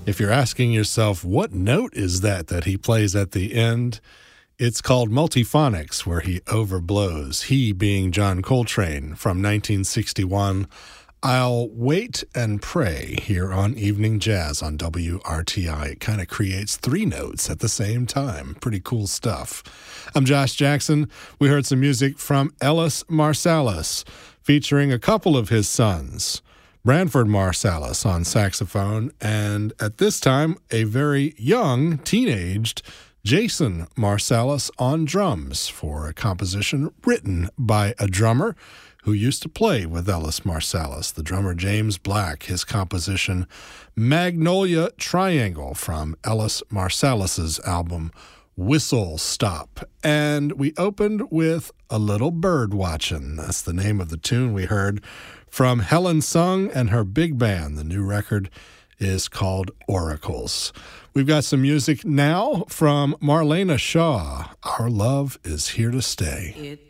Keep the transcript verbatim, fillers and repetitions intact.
If you're asking yourself, what note is that that he plays at the end? It's called multiphonics, where he overblows, he being John Coltrane from nineteen sixty-one. I'll Wait and Pray here on Evening Jazz on W R T I. It kind of creates three notes at the same time. Pretty cool stuff. I'm Josh Jackson. We heard some music from Ellis Marsalis, featuring a couple of his sons, Branford Marsalis on saxophone, and at this time, a very young, teenaged Jason Marsalis on drums for a composition written by a drummer who used to play with Ellis Marsalis, the drummer James Black, his composition Magnolia Triangle from Ellis Marsalis's album Whistle Stop. And we opened with A Little Bird Watchin'. That's the name of the tune we heard from Helen Sung and her big band. The new record is called Oracles. We've got some music now from Marlena Shaw. Our Love is Here to Stay. It